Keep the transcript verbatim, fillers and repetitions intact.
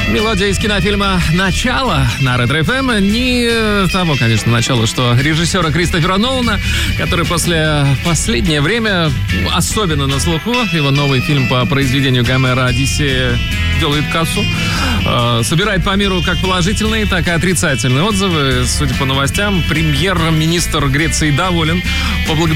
Мелодия из кинофильма «Начало» на Ретро-эф эм. Не того, конечно, начала, что режиссера Кристофера Нолана, который после последнее время особенно на слуху. Его новый фильм по произведению Гомера «Одиссея» делает кассу. Собирает по миру как положительные, так и отрицательные отзывы. Судя по новостям, премьер-министр Греции доволен. Поблагодарил